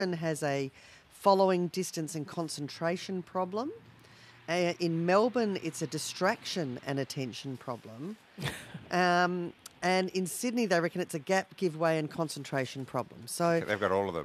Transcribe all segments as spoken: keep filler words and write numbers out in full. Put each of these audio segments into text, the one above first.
Brisbane has a following, distance and concentration problem. Uh, in Melbourne, it's a distraction and attention problem. um, and in Sydney, they reckon it's a gap, give way and concentration problem. So they've got all of them.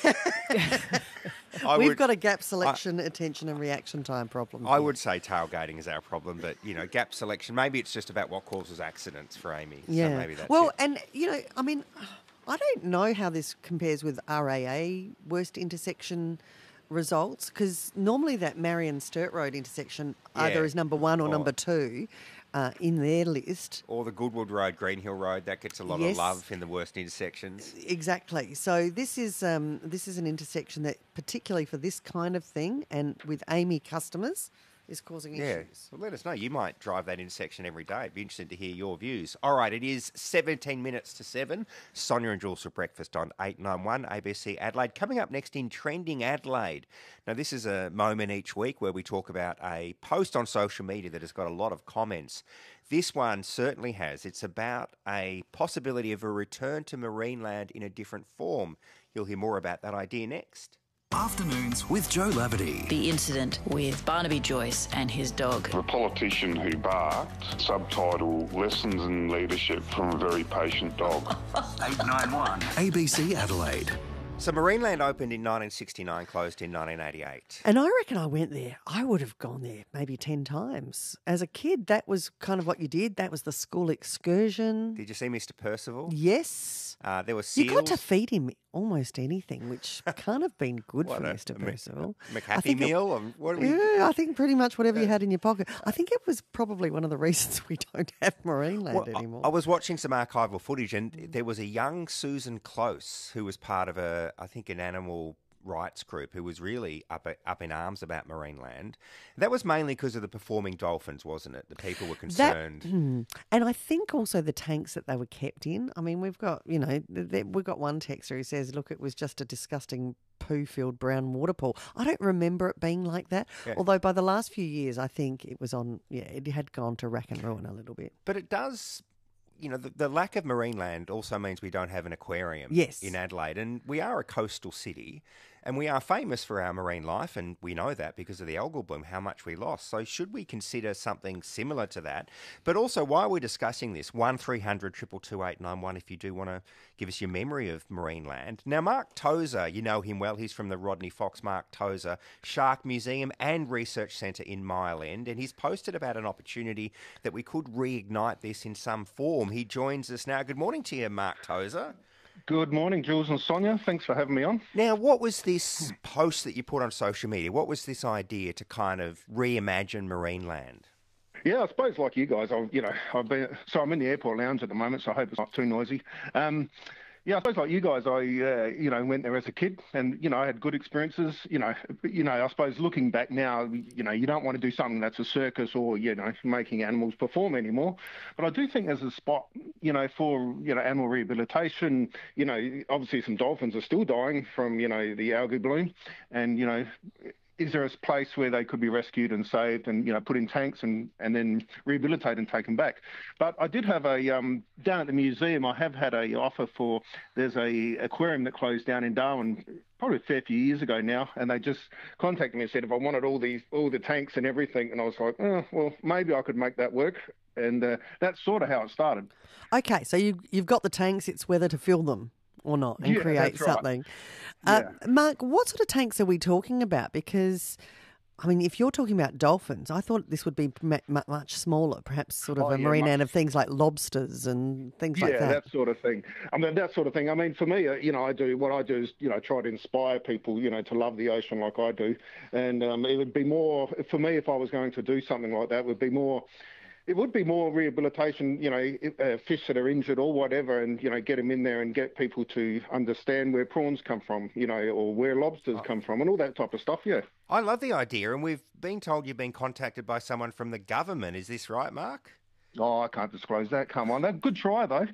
We've would, got a gap selection, I, attention and reaction time problem. I here. would say tailgating is our problem, but, you know, gap selection, maybe it's just about what causes accidents for Amy. Yeah. So maybe that's well, it. and, you know, I mean, I don't know how this compares with R A A worst intersection results, because normally that Marion Sturt Road intersection yeah. either is number one or, or number two uh, in their list. Or the Goodwood Road, Green Hill Road, that gets a lot yes. of love in the worst intersections. Exactly. So this is um, this is an intersection that, particularly for this kind of thing and with Amy customers, is causing yeah. issues. Well, let us know. You might drive that intersection every day. It'd be interesting to hear your views. All right, it is seventeen minutes to seven. Sonia and Jules for breakfast on eight ninety-one A B C Adelaide. Coming up next in Trending Adelaide. Now, this is a moment each week where we talk about a post on social media that has got a lot of comments. This one certainly has. It's about a possibility of a return to Marineland in a different form. You'll hear more about that idea next. Afternoons with Joe Laverty. The incident with Barnaby Joyce and his dog. The politician who barked, subtitle Lessons in Leadership from a Very Patient Dog. eight ninety-one A B C Adelaide. So Marineland opened in nineteen sixty-nine, closed in nineteen eighty-eight. And I reckon I went there. I would have gone there maybe ten times. As a kid, that was kind of what you did. That was the school excursion. Did you see Mister Percival? Yes. Uh, there were seals. You got to feed him almost anything, which can't have been good what for a, Mister a Percival. A McHappy meal? It, what we... Yeah, I think pretty much whatever you had in your pocket. I think it was probably one of the reasons we don't have Marineland well, anymore. I, I was watching some archival footage and there was a young Susan Close who was part of a, I think, an animal rights group who was really up up in arms about Marineland. That was mainly because of the performing dolphins, wasn't it? The people were concerned. That, mm, and I think also the tanks that they were kept in. I mean, we've got, you know, we've got one texter who says, look, it was just a disgusting poo-filled brown water pool. I don't remember it being like that. Yeah. Although by the last few years, I think it was on, yeah, it had gone to rack and ruin a little bit. But it does... You know, the, the lack of Marineland also means we don't have an aquarium yes. in Adelaide. And we are a coastal city and we are famous for our marine life. And we know that because of the algal bloom, how much we lost. So should we consider something similar to that? But also, while we're discussing this, one three hundred two two two eight nine one if you do want to give us your memory of Marineland. Now, Mark Tozer, you know him well. He's from the Rodney Fox Mark Tozer Shark Museum and Research Centre in Mile End. And he's posted about an opportunity that we could reignite this in some form. He joins us now. Good morning to you, Mark Tozer. Good morning, Jules and Sonia. Thanks for having me on. Now, what was this post that you put on social media? What was this idea to kind of reimagine Marineland? Yeah, I suppose like you guys, I've, you know, I've been, so I'm in the airport lounge at the moment, so I hope it's not too noisy. Um, Yeah, I suppose like you guys, I, uh, you know, went there as a kid and, you know, I had good experiences, you know, you know, I suppose looking back now, you know, you don't want to do something that's a circus or, you know, making animals perform anymore. But I do think as a spot, you know, for, you know, animal rehabilitation, you know, obviously some dolphins are still dying from, you know, the algae bloom and, you know, is there a place where they could be rescued and saved and, you know, put in tanks and, and then rehabilitate and taken back? But I did have a, um, down at the museum, I have had a offer for, there's a aquarium that closed down in Darwin probably a fair few years ago now, and they just contacted me and said if I wanted all these, all the tanks and everything, and I was like, oh, well, maybe I could make that work. And uh, that's sort of how it started. Okay, so you, you've got the tanks, it's whether to fill them or not and yeah, create right. something. Uh, yeah. Mark, what sort of tanks are we talking about? Because, I mean, if you're talking about dolphins, I thought this would be m- much smaller, perhaps sort of oh, a yeah, marine much... land of things like lobsters and things yeah, like that. Yeah, that sort of thing. I mean, that sort of thing. I mean, for me, uh, you know, I do, what I do is, you know, try to inspire people, you know, to love the ocean like I do. And um, it would be more, for me, if I was going to do something like that, it would be more... It would be more rehabilitation, you know, uh, fish that are injured or whatever, and, you know, get them in there and get people to understand where prawns come from, you know, or where lobsters oh. come from and all that type of stuff, yeah. I love the idea, and we've been told you've been contacted by someone from the government. Is this right, Mark? Oh, I can't disclose that. Come on. Good try, though.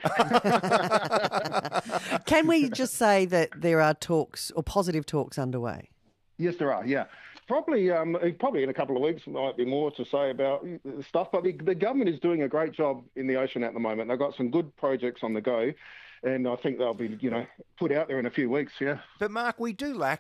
Can we just say that there are talks or positive talks underway? Yes, there are, yeah. Probably, um, probably in a couple of weeks, there might be more to say about stuff. But the, the government is doing a great job in the ocean at the moment. They've got some good projects on the go. and I think they'll be, you know, put out there in a few weeks. Yeah. But Mark, we do lack